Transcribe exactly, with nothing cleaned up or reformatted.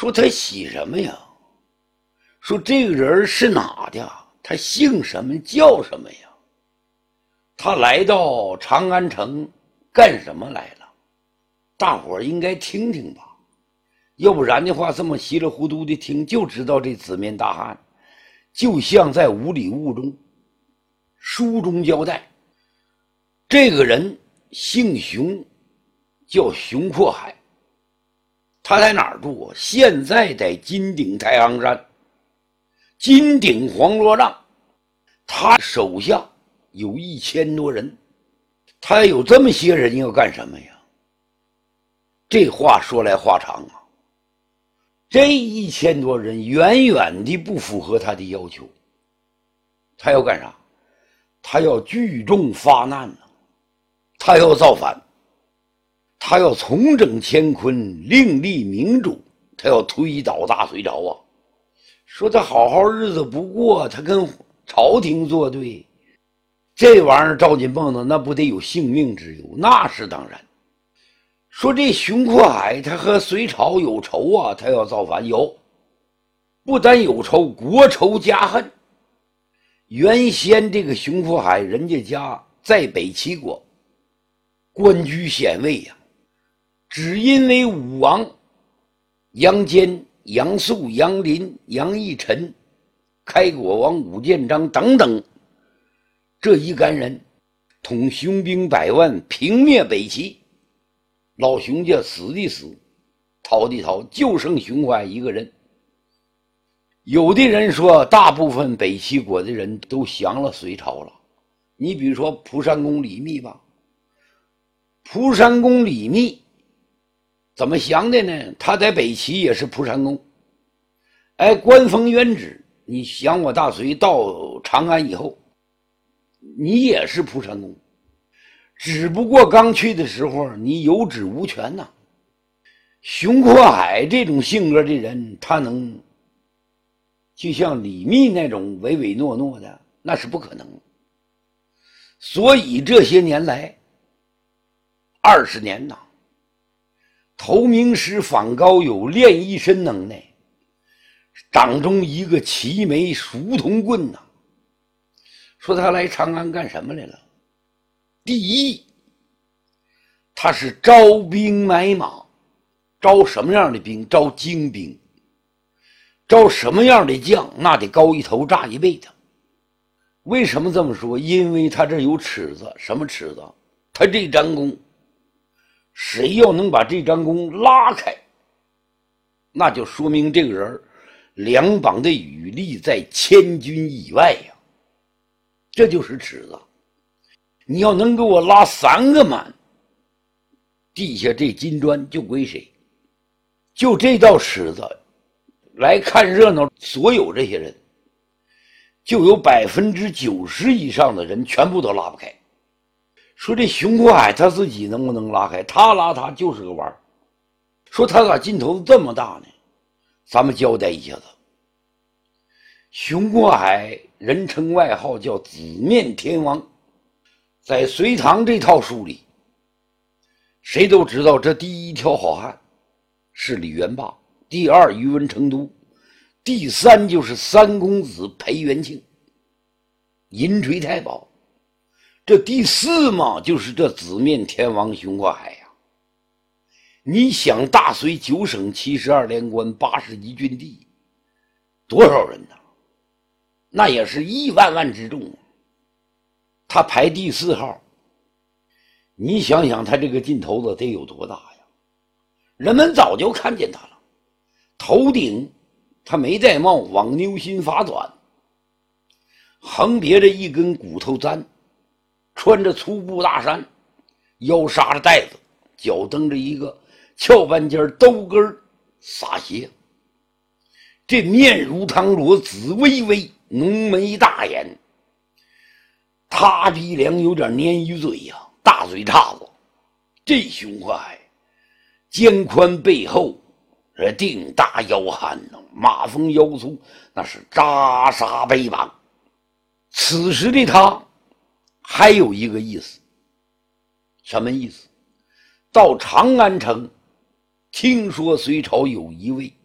说他喜什么呀？说这个人是哪的？他姓什么叫什么呀？他来到长安城干什么来了？大伙儿应该听听吧，要不然的话这么稀里糊涂的听，就知道这紫面大汉就像在雾里雾中。书中交代，这个人姓熊，叫熊阔海。他在哪儿住啊？现在在金顶太行山，金顶黄罗帐。他手下有一千多人。他有这么些人要干什么呀？这话说来话长啊。这一千多人远远的不符合他的要求。他要干啥？他要聚众发难呢、啊，他要造反，他要重整乾坤，另立明主，他要推倒大隋朝啊！说他好好日子不过，他跟朝廷作对，这玩意儿照金蹦子那不得有性命之忧？那是当然。说这熊阔海他和隋朝有仇啊，他要造反，有，不但有仇，国仇家恨。原先这个熊阔海人家家在北齐国官居显位呀、啊，只因为武王杨坚、杨素、杨林、杨义臣、开国王武建章等等这一干人统雄兵百万，平灭北齐。老熊家死的死，逃的逃，就剩熊阔海一个人。有的人说大部分北齐国的人都降了隋朝了，你比如说蒲山公李密吧。蒲山公李密怎么降的呢？他在北齐也是蒲山公，哎，官封原旨，你降我大隋到长安以后，你也是蒲山公，只不过刚去的时候你有职无权呐、啊。熊阔海这种性格的人，他能就像李密那种唯唯诺诺的，那是不可能。所以这些年来二十年呐，投名师访高友，练一身能耐，掌中一个齐眉熟铜棍呐。说他来长安干什么来了？第一，他是招兵买马。招什么样的兵？招精兵。招什么样的将？那得高一头炸一辈子。为什么这么说？因为他这有尺子。什么尺子？他这张弓，谁要能把这张弓拉开，那就说明这个人两膀的羽力在千军以外呀。这就是尺子。你要能给我拉三个满，地下这金砖就归谁？就这道尺子来看热闹，所有这些人就有百分之九十以上的人全部都拉不开。说这熊阔海他自己能不能拉开？他拉他就是个玩儿。说他咋劲头子这么大呢？咱们交代一下子。熊阔海人称外号叫紫面天王，在隋唐这套书里，谁都知道这第一条好汉是李元霸，第二宇文成都，第三就是三公子裴元庆、银锤太保，这第四嘛就是这紫面天王熊阔海呀。你想大隋九省七十二连官八十一郡地，多少人呢？那也是亿万万之众。他排第四号，你想想他这个劲头子得有多大呀？人们早就看见他了，头顶他没戴帽，往牛心发短，横别着一根骨头簪，穿着粗布大衫，腰扎着带子，脚蹬着一个翘半截兜跟撒鞋，这面如汤螺，紫微微，浓眉大眼，塌鼻梁有点鲶鱼嘴呀、啊，大嘴叉子，这熊阔海肩宽背厚，这腚大腰憨呢，马蜂腰粗，那是扎沙背膀。此时的他还有一个意思，什么意思？到长安城听说隋朝有一位